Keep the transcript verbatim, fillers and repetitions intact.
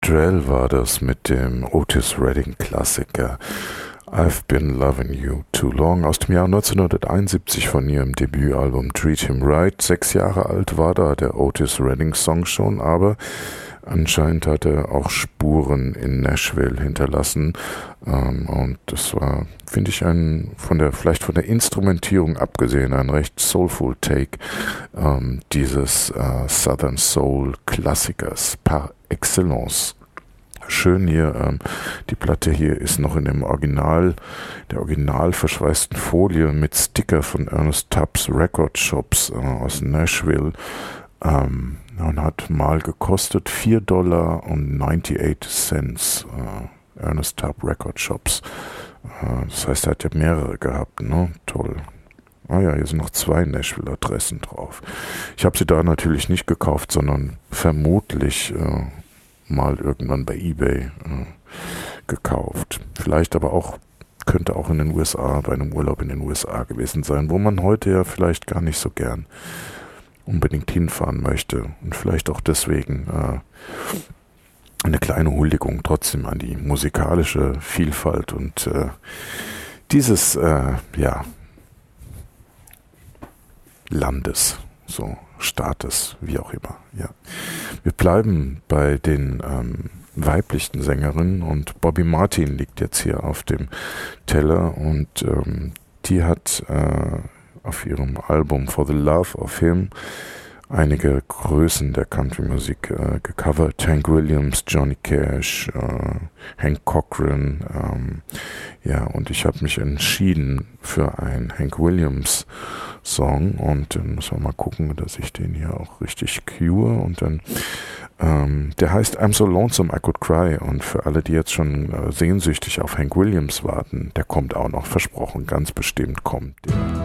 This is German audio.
Drell war das mit dem Otis Redding Klassiker I've Been Loving You Too Long aus dem Jahr neunzehnhunderteinundsiebzig von ihrem Debütalbum Treat Him Right. Sechs Jahre alt war da der Otis Redding Song schon, aber anscheinend hat er auch Spuren in Nashville hinterlassen, ähm, und das war, finde ich, ein von der vielleicht von der Instrumentierung abgesehen ein recht soulful Take ähm, dieses äh, Southern Soul Klassikers par excellence. Schön hier, ähm, die Platte hier ist noch in dem Original, der original verschweißten Folie mit Sticker von Ernest Tubbs Record Shops äh, aus Nashville, ähm, und hat mal gekostet vier Dollar und neunundneunzig Cent, äh, Ernest Tubb Record Shops. Äh, das heißt, er hat ja mehrere gehabt, ne? Toll. Ah ja, hier sind noch zwei Nashville-Adressen drauf. Ich habe sie da natürlich nicht gekauft, sondern vermutlich äh, mal irgendwann bei eBay äh, gekauft. Vielleicht aber auch, könnte auch in den U S A, bei einem Urlaub in den U S A gewesen sein, wo man heute ja vielleicht gar nicht so gern unbedingt hinfahren möchte und vielleicht auch deswegen äh, eine kleine Huldigung trotzdem an die musikalische Vielfalt und äh, dieses äh, ja Landes, so Staates, wie auch immer. Ja, wir bleiben bei den ähm, weiblichen Sängerinnen und Bobby Martin liegt jetzt hier auf dem Teller und ähm, die hat äh, auf ihrem Album For the Love of Him einige Größen der Country-Musik äh, gecovert. Hank Williams, Johnny Cash, äh, Hank Cochran. Ähm, ja, und ich habe mich entschieden für einen Hank Williams Song und dann muss man mal gucken, dass ich den hier auch richtig cue und dann ähm, der heißt I'm So Lonesome I Could Cry und für alle, die jetzt schon äh, sehnsüchtig auf Hank Williams warten, der kommt auch noch, versprochen, ganz bestimmt kommt der.